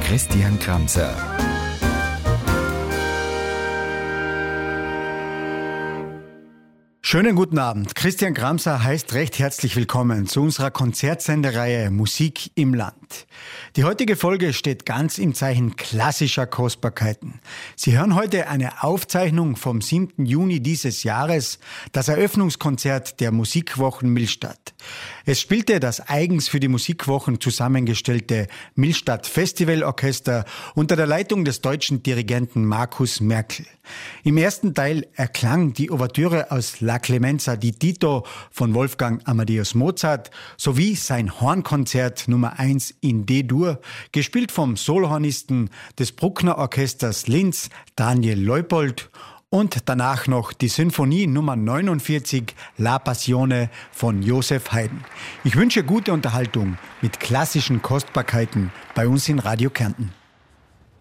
Christian Kramser. Schönen guten Abend. Christian Kramser heißt recht herzlich willkommen zu unserer Konzertsendereihe Musik im Land. Die heutige Folge steht ganz im Zeichen klassischer Kostbarkeiten. Sie hören heute eine Aufzeichnung vom 7. Juni dieses Jahres, das Eröffnungskonzert der Musikwochen Millstatt. Es spielte das eigens für die Musikwochen zusammengestellte Millstatt Festivalorchester unter der Leitung des deutschen Dirigenten Markus Merkel. Im ersten Teil erklang die Ouvertüre aus La Clemenza di Tito von Wolfgang Amadeus Mozart sowie sein Hornkonzert Nummer 1 in D-Dur, gespielt vom Solohornisten des Bruckner Orchesters Linz, Daniel Leupold, und danach noch die Sinfonie Nummer 49 La Passione von Joseph Haydn. Ich wünsche gute Unterhaltung mit klassischen Kostbarkeiten bei uns in Radio Kärnten.